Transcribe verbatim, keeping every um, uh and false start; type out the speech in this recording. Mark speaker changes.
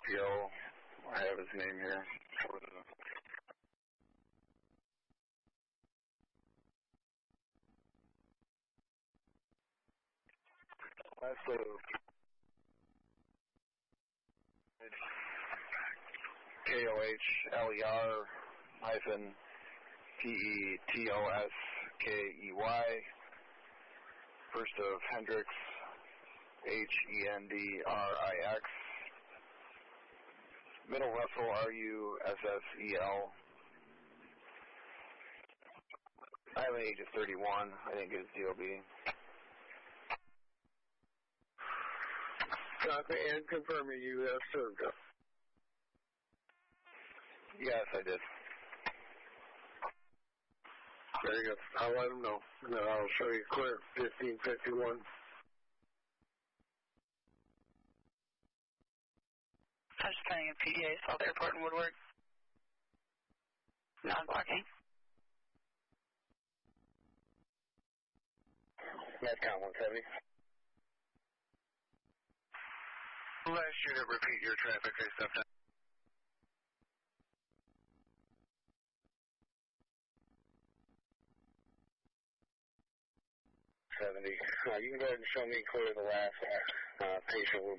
Speaker 1: C O. I have his name here. Last of K O H L E R hyphen P E T O S K E Y. First of Hendricks, H E N D R I X. Middle Russell, R U S S E L. I have an age of thirty-one. I didn't get his D O B.
Speaker 2: Copy and confirming you have served us.
Speaker 1: Yes, I did.
Speaker 2: Very good. I'll let them know. And then I'll show you clear fifteen fifty-one.
Speaker 3: I'm just planning a P D A, South Airport and Woodward. Non-blocking.
Speaker 1: Medcom one seventy.
Speaker 2: Last unit, repeat your traffic based up.
Speaker 1: seventy. Uh, you can go ahead and show me clear the last uh, patient will be